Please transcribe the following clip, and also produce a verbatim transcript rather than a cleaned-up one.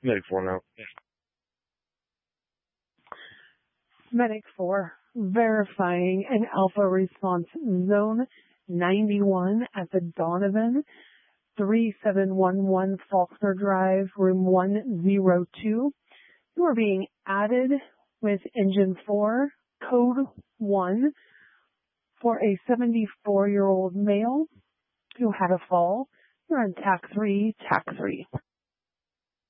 Medic four now. Medic four, verifying an alpha response zone ninety-one at the Donovan, three seven one one Faulkner Drive, room one oh two. You are being added with engine four, code one, for a seventy-four-year-old male who had a fall. You're on T A C three, T A C three.